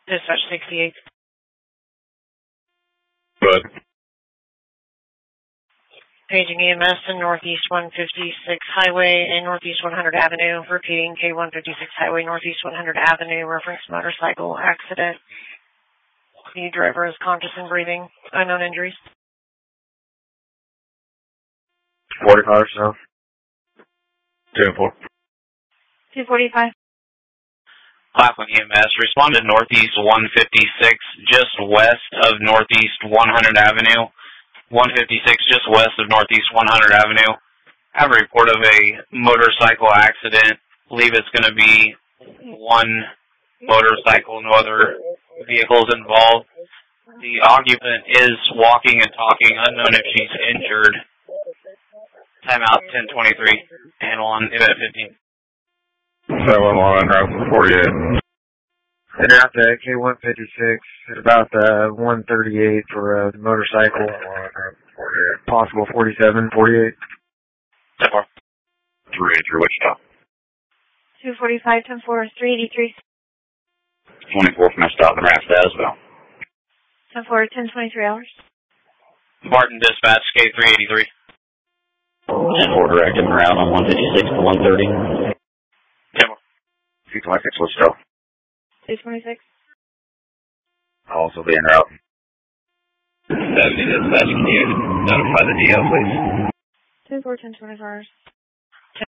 Dispatch 68. Good. Paging EMS to Northeast 156 Highway and Northeast 100 Avenue. Repeating K156 Highway, Northeast 100 Avenue. Reference motorcycle accident. The driver is conscious and breathing. Unknown injuries. 45 so. 2-4. 245. Claflin EMS, responded Northeast 156, just west of Northeast 100 Avenue. 156, just west of Northeast 100 Avenue. I have a report of a motorcycle accident. I believe it's going to be one motorcycle, no other vehicles involved. The occupant is walking and talking, unknown if she's injured. Timeout 1023, handle on event 15. 711, route 48. And out to K156 at about 138 for the motorcycle. Possible 47, 48. 10-4. 383, Wichita. 245, 10-4, 383. 24 from my stop in Rapidsville. 10-4, 10-23 hours. Martin Dispatch, K383. 10-4 direct and route on 156 to 130. 10-4. 226, Wichita. 226. I'll also be en route. 70 Dispatch, can you notify the DO, please? 10-4, 10-24 hours.